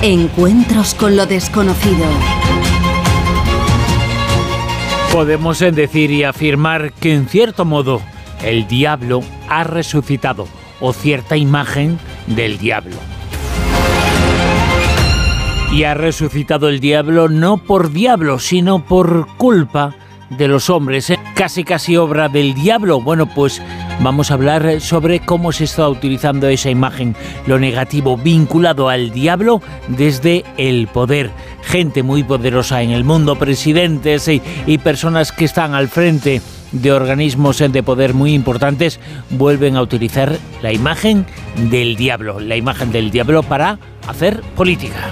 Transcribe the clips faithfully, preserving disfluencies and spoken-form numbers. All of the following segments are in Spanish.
Encuentros con lo desconocido. Podemos decir y afirmar que, en cierto modo, el diablo ha resucitado, o cierta imagen del diablo. Y ha resucitado el diablo no por diablo, sino por culpa de los hombres. Casi casi obra del diablo. Bueno, pues vamos a hablar sobre cómo se está utilizando esa imagen, lo negativo vinculado al diablo desde el poder. Gente muy poderosa en el mundo, presidentes y, y personas que están al frente de organismos de poder muy importantes, vuelven a utilizar la imagen del diablo, la imagen del diablo para hacer política.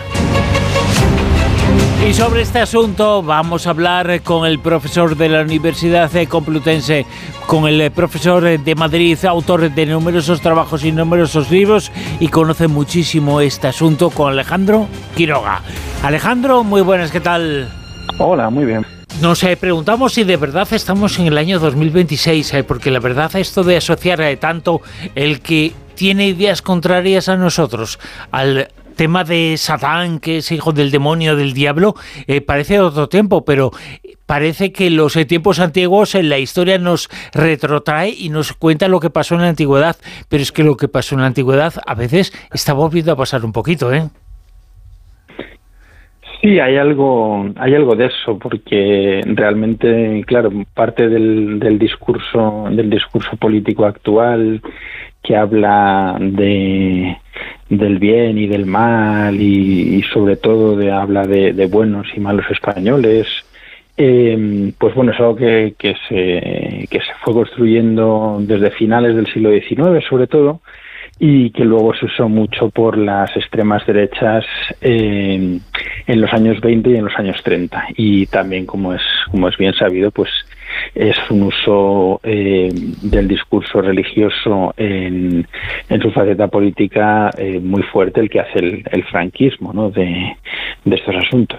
Y sobre este asunto vamos a hablar con el profesor de la Universidad Complutense, con el profesor de Madrid, autor de numerosos trabajos y numerosos libros, y conoce muchísimo este asunto, con Alejandro Quiroga. Alejandro, muy buenas, ¿qué tal? Hola, muy bien. Nos eh, preguntamos si de verdad estamos en el año dos mil veintiséis, eh, porque la verdad esto de asociar eh, tanto el que tiene ideas contrarias a nosotros al tema de Satán, que es hijo del demonio, del diablo, eh, parece de otro tiempo, pero parece que los eh, tiempos antiguos en la historia nos retrotrae y nos cuenta lo que pasó en la antigüedad, pero es que lo que pasó en la antigüedad a veces está volviendo a pasar un poquito, ¿eh? Sí, hay algo, hay algo de eso, porque realmente, claro, parte del, del discurso, del discurso político actual, que habla de del bien y del mal y, y sobre todo de habla de, de buenos y malos españoles, eh, pues bueno, es algo que, que se que se fue construyendo desde finales del siglo diecinueve, sobre todo, y que luego se usó mucho por las extremas derechas eh, en los años veinte y en los años treinta. Y también, como es como es bien sabido, pues es un uso eh, del discurso religioso en, en su faceta política eh, muy fuerte el que hace el, el franquismo, ¿no?, de, de estos asuntos.